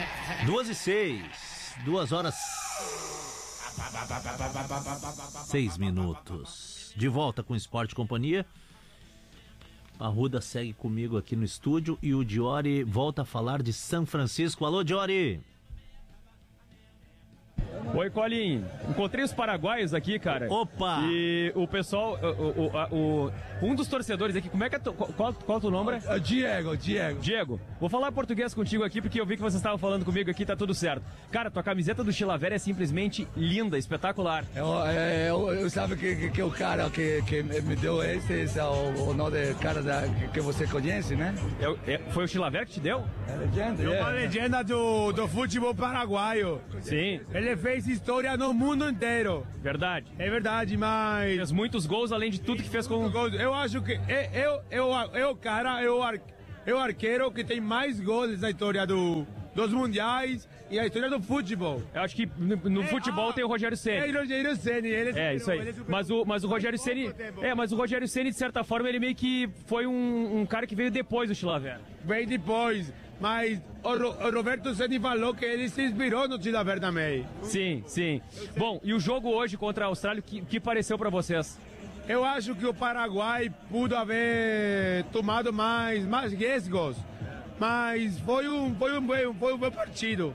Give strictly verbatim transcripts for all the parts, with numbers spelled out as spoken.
Duas e seis. Duas horas. Seis minutos. De volta com o Esporte Companhia. A Ruda segue comigo aqui no estúdio e o Diori volta a falar de São Francisco. Alô, Diori! Oi, Colin. Encontrei os paraguaios aqui, cara. Opa! E o pessoal, o, o, o, um dos torcedores aqui, como é que é, tu, qual, qual é o teu nome? Uh, Diego, Diego. Diego, vou falar português contigo aqui porque eu vi que vocês estavam falando comigo aqui, tá tudo certo. Cara, tua camiseta do Chilavert é simplesmente linda, espetacular. Eu, eu, eu sabe que, que, que o cara que, que me deu esse, esse é o, o nome do cara da, que, que você conhece, né? Eu, é, foi o Chilavert que te deu? É legenda, é uma legenda do, do futebol paraguaio. Sim. Ele fez história no mundo inteiro. Verdade. É verdade, mas... Fez muitos gols, além de tudo que fez com... Eu acho que é, eu, eu, é o cara, é o, ar, é o arqueiro que tem mais gols na história do, dos mundiais e a história do futebol. Eu acho que no, no é, futebol ah, tem o Rogério Ceni. É o Rogério Ceni. Ele é, isso aí. Mas o, mas o Rogério Ceni... É, mas o Rogério Ceni, de certa forma, ele meio que foi um, um cara que veio depois do Chilavert. Veio depois. Mas o, Ro, o Roberto Ceni falou que ele se inspirou no Chilavert também. Sim, sim. Bom, e o jogo hoje contra a Austrália, o que, que pareceu pra vocês? Eu acho que o Paraguai pudo haver tomado mais, mais riscos, mas foi um, foi um, bom, foi um bom partido.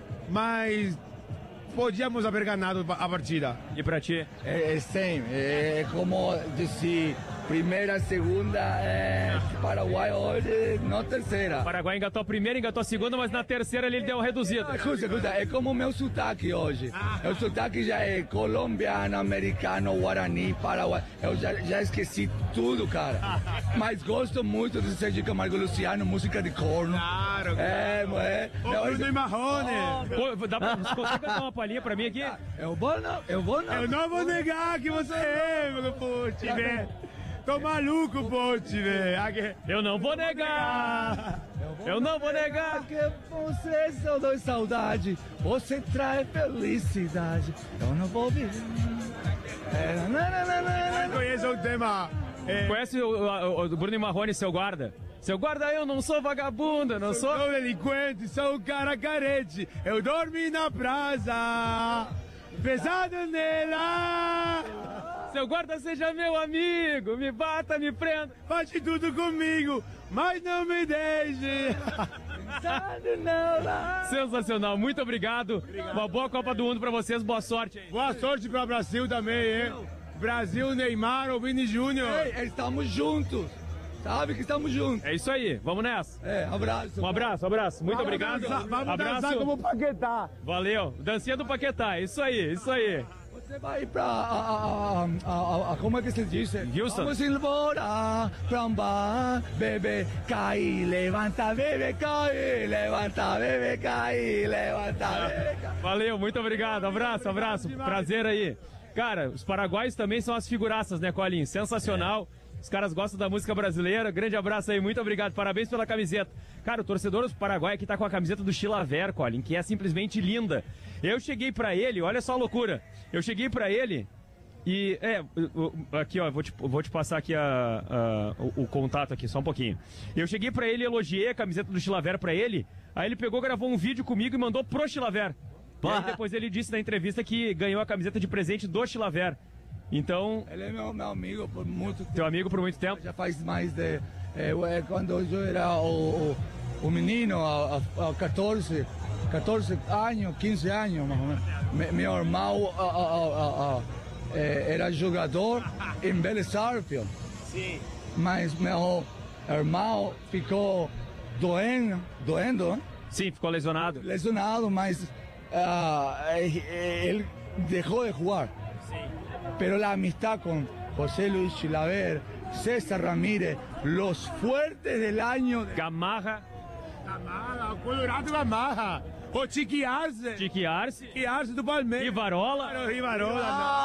Mas podíamos haver ganhado a partida. E pra ti? É, é same, é como dizer... Primeira, segunda, é, Paraguai hoje, não terceira. O Paraguai engatou a primeira, engatou a segunda, mas na terceira ele deu uma reduzida. Escuta, escuta, é como o meu sotaque hoje. O sotaque já é colombiano, americano, guarani, paraguai. Eu já, já esqueci tudo, cara. Mas gosto muito de Sérgio Camargo Luciano, música de corno. Claro, claro. É, é. O Bruno e Marrone. Oh, dá pra, você cantar uma palhinha pra mim aqui? Eu vou não, eu vou não. Eu não vou negar que você é, meu putz, né? Tô maluco, Ponte, velho. Eu não vou negar. Eu não vou negar. Que você só dá saudade. Você traz felicidade. Eu não vou vir. É, não conheço o tema. É... Conhece o, o, o Bruno e Marrone, seu guarda? Seu guarda, eu não sou vagabundo, não sou... Sou delinquente, sou um cara carente. Eu dormi na praça, pesado nela. Seu guarda, seja meu amigo, me bata, me prenda. Faz tudo comigo, mas não me deixe. Sensacional, muito obrigado. obrigado. Uma boa Copa do Mundo pra vocês, boa sorte aí. Boa sorte pra Brasil também, hein? Brasil, Neymar, o Vini Júnior. Ei, estamos juntos. Sabe que estamos juntos. É isso aí, vamos nessa. É, abraço. Um abraço, abraço. Muito vamos obrigado. Dançar, vamos abraço. dançar como o Paquetá. Valeu, dancinha do Paquetá, isso aí, isso aí. Você vai pra... A, a, a, a, como é que se diz? Houston. Vamos embora pra um bar, bebê, cai, levanta, bebê, cai, levanta, bebê, cai, levanta, bebê, cai. Valeu, muito obrigado, abraço, abraço, prazer aí. Cara, os paraguaios também são as figuraças, né, Colin? Sensacional. É. Os caras gostam da música brasileira. Grande abraço aí, muito obrigado. Parabéns pela camiseta. Cara, o torcedor do Paraguai aqui tá com a camiseta do Chilavert, Colin, que é simplesmente linda. Eu cheguei pra ele, olha só a loucura. Eu cheguei pra ele e... É, aqui ó, vou te, vou te passar aqui a, a, o, o contato aqui, só um pouquinho. Eu cheguei pra ele, elogiei a camiseta do Chilavert pra ele. Aí ele pegou, gravou um vídeo comigo e mandou pro Chilavert. E aí depois ele disse na entrevista que ganhou a camiseta de presente do Chilavert. Então... Ele é meu, meu amigo por muito tempo. Teu amigo por muito tempo? Já faz mais de... É, é, quando eu era o, o, o menino, a, a, a catorze, catorze anos, quinze anos, mais ou menos. Me, meu irmão a, a, a, a, era jogador em Vélez Sarsfield. Sim. Mas meu irmão ficou doendo, doendo, né? Sim, ficou lesionado. Lesionado, mas uh, ele deixou de jogar. Pero la amistad con José Luis Chilavert, César Ramírez, los fuertes del año... De... Gamarra. Gamarra, o Colorado Gamarra. O Chiqui Arce. Chiqui Arce. Chiqui Arce do Palmeiras. Rivarola. Rivarola.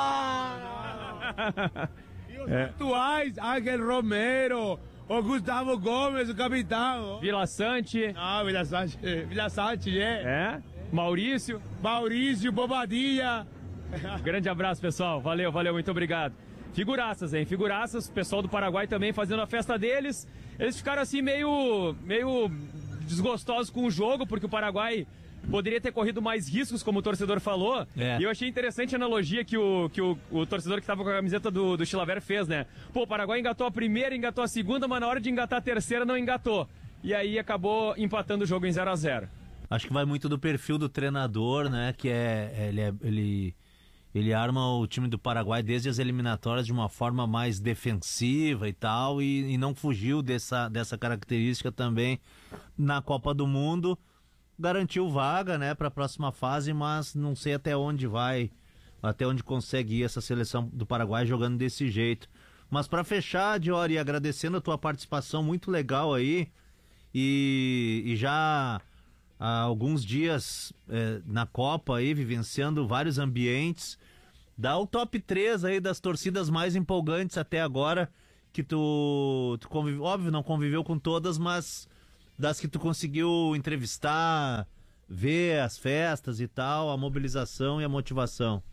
Ah, e os é. atuais, Ángel Romero, o Gustavo Gomes, o capitão. Vila Sante. Ah, Vila Sante. Vila Sante, é. É. Maurício. Maurício, Bobadilha. Grande abraço, pessoal. Valeu, valeu, muito obrigado. Figuraças, hein? Figuraças. O pessoal do Paraguai também fazendo a festa deles. Eles ficaram assim meio, meio desgostosos com o jogo, porque o Paraguai poderia ter corrido mais riscos, como o torcedor falou. É. E eu achei interessante a analogia que o, que o, o torcedor que estava com a camiseta do, do Chilavert fez, né? Pô, o Paraguai engatou a primeira, engatou a segunda, mas na hora de engatar a terceira não engatou. E aí acabou empatando o jogo em zero a zero. Acho que vai muito do perfil do treinador, né? Que é ele, é, ele, ele arma o time do Paraguai desde as eliminatórias de uma forma mais defensiva e tal, e, e não fugiu dessa, dessa característica também na Copa do Mundo. Garantiu vaga, né, para a próxima fase, mas não sei até onde vai, até onde consegue ir essa seleção do Paraguai jogando desse jeito. Mas para fechar, Diori, agradecendo a tua participação muito legal aí, e, e já há alguns dias é, na Copa aí, vivenciando vários ambientes, dá o top três aí das torcidas mais empolgantes até agora, que tu, tu convive, óbvio, não conviveu com todas, mas das que tu conseguiu entrevistar, ver as festas e tal, a mobilização e a motivação.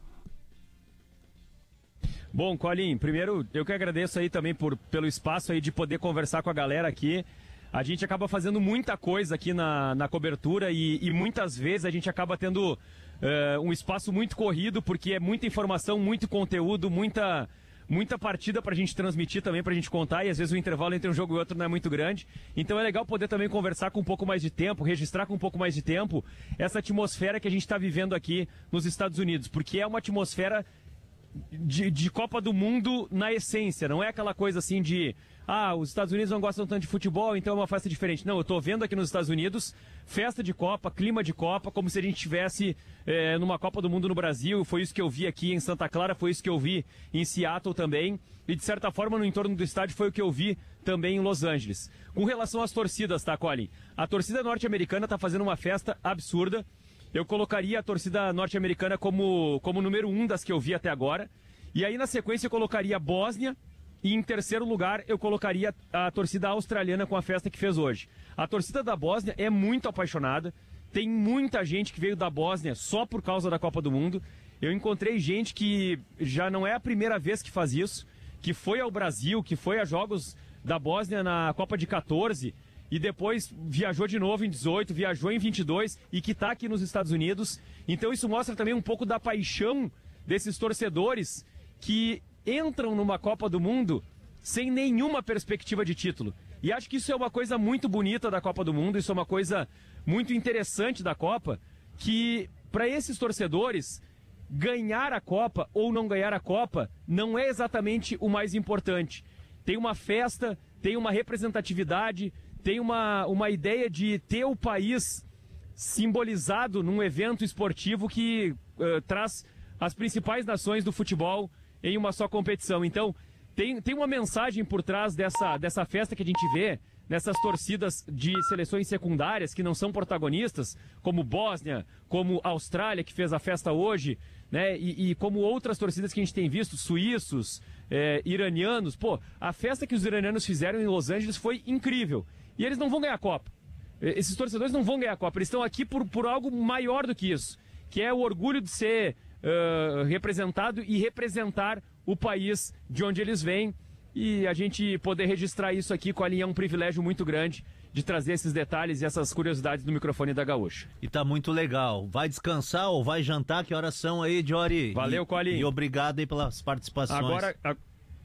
Bom, Colim, primeiro eu que agradeço aí também por, pelo espaço aí de poder conversar com a galera aqui. A gente acaba fazendo muita coisa aqui na, na cobertura e, e muitas vezes a gente acaba tendo uh, um espaço muito corrido, porque é muita informação, muito conteúdo, muita, muita partida pra gente transmitir também, pra gente contar, e às vezes o intervalo entre um jogo e outro não é muito grande. Então é legal poder também conversar com um pouco mais de tempo, registrar com um pouco mais de tempo essa atmosfera que a gente está vivendo aqui nos Estados Unidos, porque é uma atmosfera de, de Copa do Mundo na essência, não é aquela coisa assim de... Ah, os Estados Unidos não gostam tanto de futebol, então é uma festa diferente. Não, eu tô vendo aqui nos Estados Unidos festa de Copa, clima de Copa, como se a gente estivesse é, numa Copa do Mundo no Brasil. Foi isso que eu vi aqui em Santa Clara, foi isso que eu vi em Seattle também. E de certa forma no entorno do estádio foi o que eu vi também em Los Angeles. Com relação às torcidas, tá, Colin? A torcida norte-americana tá fazendo uma festa absurda. Eu colocaria a torcida norte-americana como, como número um das que eu vi até agora. E aí na sequência eu colocaria a Bósnia. E em terceiro lugar, eu colocaria a torcida australiana com a festa que fez hoje. A torcida da Bósnia é muito apaixonada. Tem muita gente que veio da Bósnia só por causa da Copa do Mundo. Eu encontrei gente que já não é a primeira vez que faz isso, que foi ao Brasil, que foi a jogos da Bósnia na Copa de quatorze e depois viajou de novo em dezoito, viajou em vinte e dois e que está aqui nos Estados Unidos. Então isso mostra também um pouco da paixão desses torcedores que entram numa Copa do Mundo sem nenhuma perspectiva de título. E acho que isso é uma coisa muito bonita da Copa do Mundo, isso é uma coisa muito interessante da Copa, que para esses torcedores, ganhar a Copa ou não ganhar a Copa não é exatamente o mais importante. Tem uma festa, tem uma representatividade, tem uma, uma ideia de ter o país simbolizado num evento esportivo que uh, traz as principais nações do futebol em uma só competição. Então, tem, tem uma mensagem por trás dessa, dessa festa que a gente vê, nessas torcidas de seleções secundárias que não são protagonistas, como Bósnia, como Austrália, que fez a festa hoje, né? E, e como outras torcidas que a gente tem visto, suíços, é, iranianos. Pô, a festa que os iranianos fizeram em Los Angeles foi incrível. E eles não vão ganhar a Copa. Esses torcedores não vão ganhar a Copa. Eles estão aqui por, por algo maior do que isso, que é o orgulho de ser Uh, representado e representar o país de onde eles vêm, e a gente poder registrar isso aqui com a linha é um privilégio muito grande de trazer esses detalhes e essas curiosidades do microfone da Gaúcha. E tá muito legal. Vai descansar ou vai jantar? Que horas são aí, Diori? Valeu, Colinho. E obrigado aí pelas participações. Agora, a...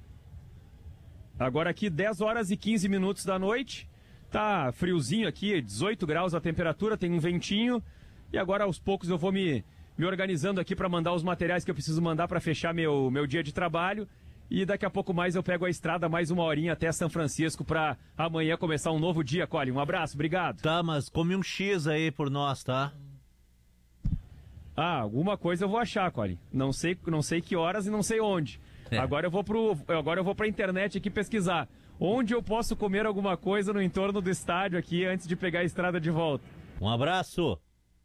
Agora aqui dez horas e quinze minutos da noite, tá friozinho aqui, dezoito graus a temperatura, tem um ventinho, e agora aos poucos eu vou me me organizando aqui para mandar os materiais que eu preciso mandar para fechar meu, meu dia de trabalho. E daqui a pouco mais eu pego a estrada, mais uma horinha até São Francisco para amanhã começar um novo dia, Colin. Um abraço, obrigado. Tá, mas come um X aí por nós, tá? Ah, alguma coisa eu vou achar, Colin. Não sei, não sei que horas e não sei onde. É. Agora eu vou pro, agora eu vou pra internet aqui pesquisar onde eu posso comer alguma coisa no entorno do estádio aqui antes de pegar a estrada de volta. Um abraço.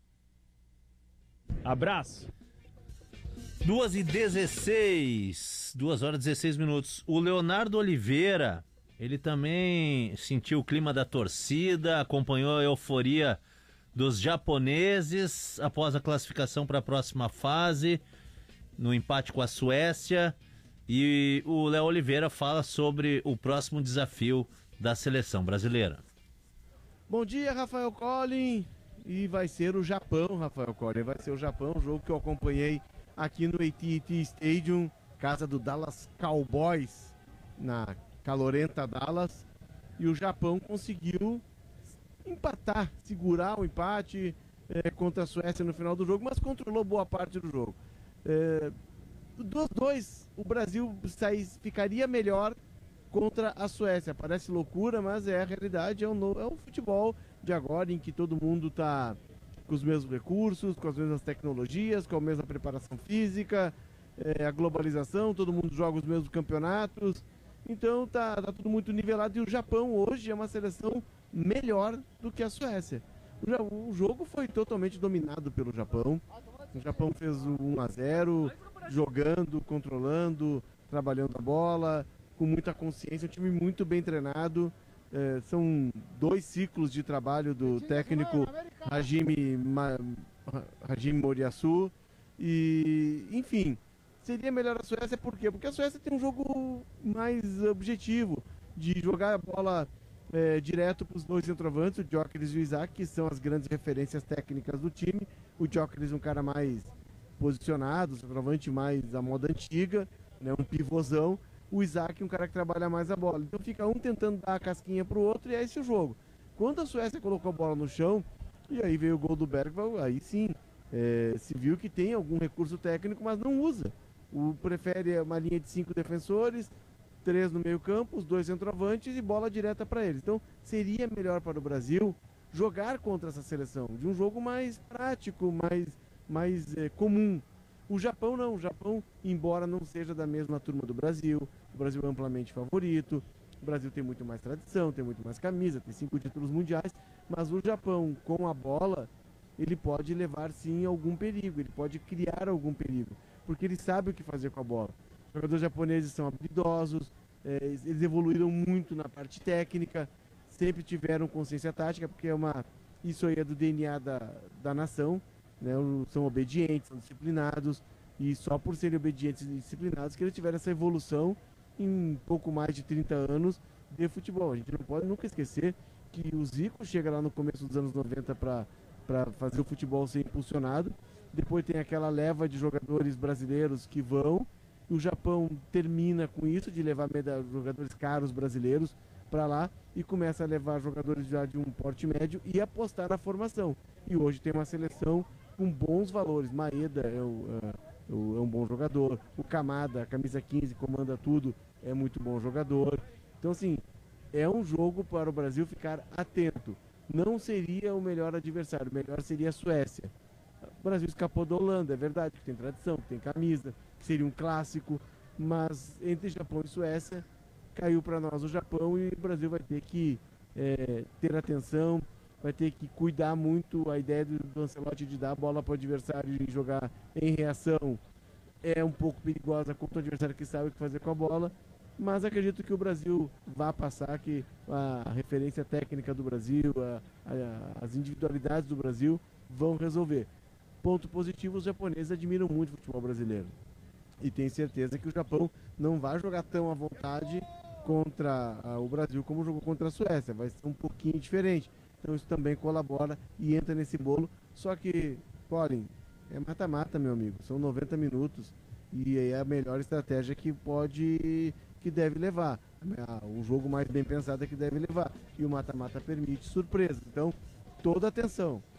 Abraço. duas e dezesseis, duas horas e dezesseis minutos. O Leonardo Oliveira, ele também sentiu o clima da torcida, acompanhou a euforia dos japoneses após a classificação para a próxima fase, no empate com a Suécia. E o Léo Oliveira fala sobre o próximo desafio da seleção brasileira. Bom dia, Rafael Collin. e vai ser o Japão, Rafael Collier, vai ser o Japão, um jogo que eu acompanhei aqui no A T e T Stadium, casa do Dallas Cowboys, na calorenta Dallas, e o Japão conseguiu empatar, segurar o empate é, contra a Suécia no final do jogo, mas controlou boa parte do jogo. É, dos dois, o Brasil sai, ficaria melhor contra a Suécia. Parece loucura, mas é a realidade, é o, no, é o futebol de agora, em que todo mundo está com os mesmos recursos, com as mesmas tecnologias, com a mesma preparação física, é, a globalização, todo mundo joga os mesmos campeonatos, então tá, tá tudo muito nivelado, e o Japão hoje é uma seleção melhor do que a Suécia. O, o jogo foi totalmente dominado pelo Japão, o Japão fez o um a zero, jogando, controlando, trabalhando a bola, com muita consciência, um time muito bem treinado. É, são dois ciclos de trabalho do técnico Hajime, Ma, Hajime Moriyasu. E, enfim, seria melhor a Suécia, por quê? Porque a Suécia tem um jogo mais objetivo, de jogar a bola é, direto para os dois centroavantes, o Gyökeres e o Isaac, que são as grandes referências técnicas do time. O Gyökeres um cara mais posicionado, centroavante mais à moda antiga, né, um pivôzão. O Isaac um cara que trabalha mais a bola. Então fica um tentando dar a casquinha pro outro e é esse o jogo. Quando a Suécia colocou a bola no chão, e aí veio o gol do Bergvall, aí sim, é, se viu que tem algum recurso técnico, mas não usa. O prefere uma linha de cinco defensores, três no meio campo, os dois centroavantes e bola direta para eles. Então seria melhor para o Brasil jogar contra essa seleção, de um jogo mais prático, mais, mais é, comum. O Japão não, o Japão, embora não seja da mesma turma do Brasil, o Brasil é amplamente favorito, o Brasil tem muito mais tradição, tem muito mais camisa, tem cinco títulos mundiais, mas o Japão, com a bola, ele pode levar sim algum perigo, ele pode criar algum perigo, porque ele sabe o que fazer com a bola. Os jogadores japoneses são habilidosos, é, eles evoluíram muito na parte técnica, sempre tiveram consciência tática, porque é uma, isso aí é do D N A da, da nação, né, são obedientes, são disciplinados, e só por serem obedientes e disciplinados que eles tiveram essa evolução em pouco mais de trinta anos de futebol. A gente não pode nunca esquecer que o Zico chega lá no começo dos anos noventa para fazer o futebol ser impulsionado, depois tem aquela leva de jogadores brasileiros que vão, o Japão termina com isso, de levar jogadores caros brasileiros para lá, e começa a levar jogadores já de um porte médio e apostar na formação. E hoje tem uma seleção com bons valores. Maeda é, o, é, o, é um bom jogador, o Kamada, camisa quinze, comanda tudo, é muito bom jogador. Então, assim, é um jogo para o Brasil ficar atento. Não seria o melhor adversário, o melhor seria a Suécia. O Brasil escapou da Holanda, é verdade, que tem tradição, que tem camisa, que seria um clássico, mas entre Japão e Suécia, caiu para nós o Japão, e o Brasil vai ter que é, ter atenção, vai ter que cuidar muito. A ideia do, do Ancelotti de dar a bola para o adversário e jogar em reação é um pouco perigosa contra o adversário que sabe o que fazer com a bola, mas acredito que o Brasil vai passar, que a referência técnica do Brasil, a, a, as individualidades do Brasil vão resolver. Ponto positivo, os japoneses admiram muito o futebol brasileiro e tenho certeza que o Japão não vai jogar tão à vontade contra a, o Brasil como jogou contra a Suécia, vai ser um pouquinho diferente. Então isso também colabora e entra nesse bolo. Só que, Colin, é mata-mata, meu amigo. São noventa minutos e é a melhor estratégia que pode, que deve levar. O jogo mais bem pensado é que deve levar. E o mata-mata permite surpresas. Então, toda atenção.